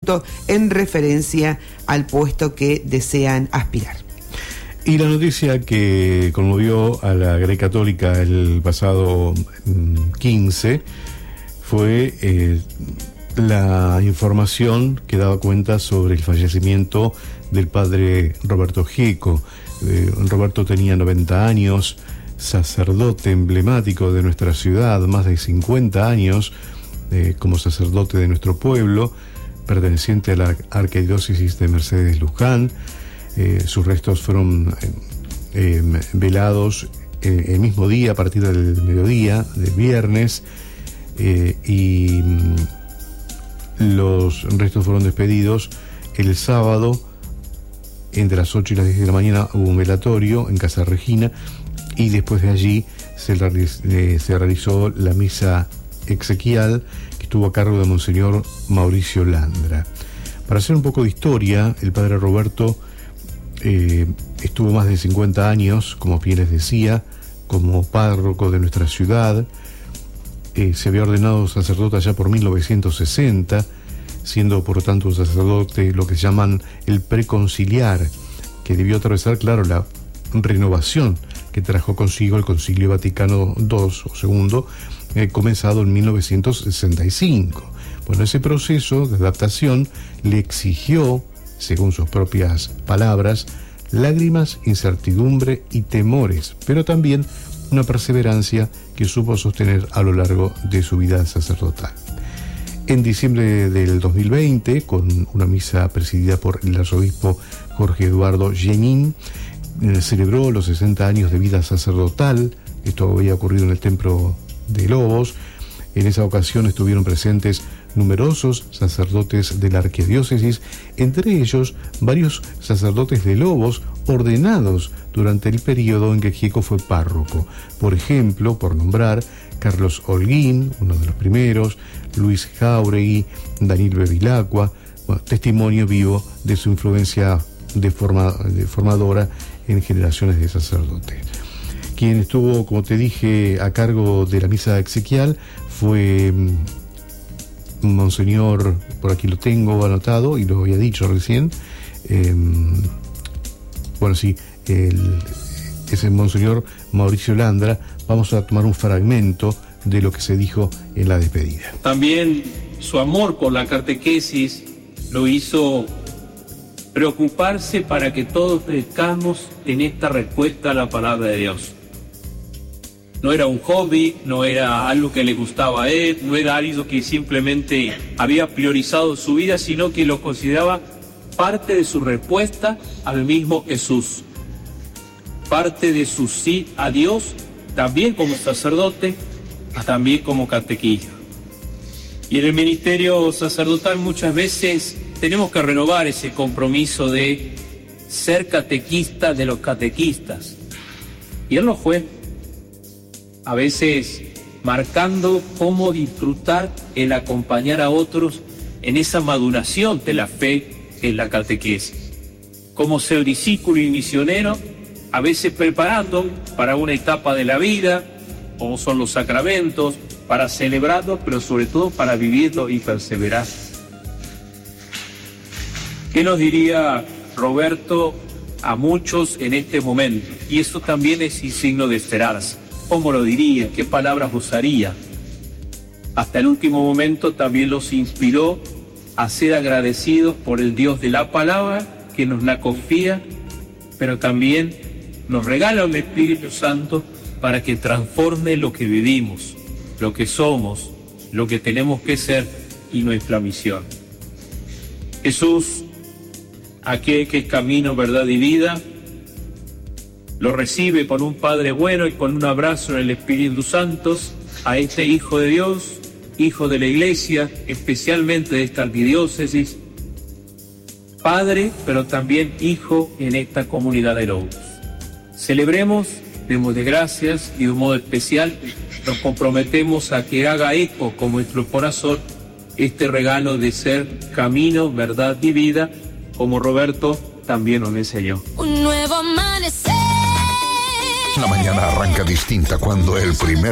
justo en referencia al puesto que desean aspirar. Y la noticia que conmovió a la Grey Católica el pasado 15 fue la información que daba cuenta sobre el fallecimiento del padre Roberto Gieco. Roberto tenía 90 años, sacerdote emblemático de nuestra ciudad, más de 50 años como sacerdote de nuestro pueblo, perteneciente a la arquidiócesis de Mercedes Luján. Sus restos fueron velados el mismo día, a partir del mediodía, del viernes, y los restos fueron despedidos el sábado. Entre las 8 y las 10 de la mañana hubo un velatorio en Casa Regina, y después de allí se realizó la misa exequial, que estuvo a cargo de Monseñor Mauricio Landra. Para hacer un poco de historia, el padre Roberto estuvo más de 50 años, como bien les decía, como párroco de nuestra ciudad. Se había ordenado sacerdote allá por 1960, siendo por lo tanto un sacerdote lo que llaman el preconciliar, que debió atravesar, claro, la renovación que trajo consigo el Concilio Vaticano II o II, comenzado en 1965. Bueno, ese proceso de adaptación le exigió, según sus propias palabras, lágrimas, incertidumbre y temores, pero también una perseverancia que supo sostener a lo largo de su vida sacerdotal. En diciembre del 2020, con una misa presidida por el arzobispo Jorge Eduardo Jenín, celebró los 60 años de vida sacerdotal. Esto había ocurrido en el Templo de Lobos. En esa ocasión estuvieron presentes numerosos sacerdotes de la arquidiócesis, entre ellos varios sacerdotes de Lobos ordenados durante el periodo en que Gieco fue párroco. Por ejemplo, por nombrar, Carlos Holguín, uno de los primeros, Luis Jáuregui, Daniel Bevilacqua, testimonio vivo de su influencia formadora en generaciones de sacerdotes. Quien estuvo, como te dije, a cargo de la misa exequial fue Monseñor, por aquí lo tengo anotado y lo había dicho recién, ese Monseñor Mauricio Landra. Vamos a tomar un fragmento de lo que se dijo en la despedida. También su amor por la catequesis lo hizo preocuparse para que todos crezcamos en esta respuesta a la palabra de Dios. No era un hobby, no era algo que le gustaba a él, no era algo que simplemente había priorizado su vida, sino que lo consideraba parte de su respuesta al mismo Jesús, parte de su sí a Dios, también como sacerdote, también como catequista. Y en el ministerio sacerdotal muchas veces tenemos que renovar ese compromiso de ser catequista de los catequistas. Y él lo fue, a veces marcando cómo disfrutar el acompañar a otros en esa maduración de la fe en la catequesis. Como ser discípulo y misionero, a veces preparando para una etapa de la vida, como son los sacramentos, para celebrarlos, pero sobre todo para vivirlo y perseverar. ¿Qué nos diría Roberto a muchos en este momento? Y eso también es un signo de esperanza. ¿Cómo lo diría? ¿Qué palabras usaría? Hasta el último momento también los inspiró a ser agradecidos por el Dios de la palabra, que nos la confía, pero también nos regala un Espíritu Santo para que transforme lo que vivimos, lo que somos, lo que tenemos que ser y nuestra misión. Jesús, aquel que es camino, verdad y vida, lo recibe con un Padre bueno y con un abrazo en el Espíritu Santo a este Hijo de Dios, Hijo de la Iglesia, especialmente de esta arquidiócesis, Padre, pero también Hijo en esta comunidad de Lobos. Celebremos, demos de gracias y de un modo especial nos comprometemos a que haga eco con nuestro corazón este regalo de ser camino, verdad y vida, como Roberto también nos enseñó. Un nuevo amanecer. La mañana arranca distinta cuando el primer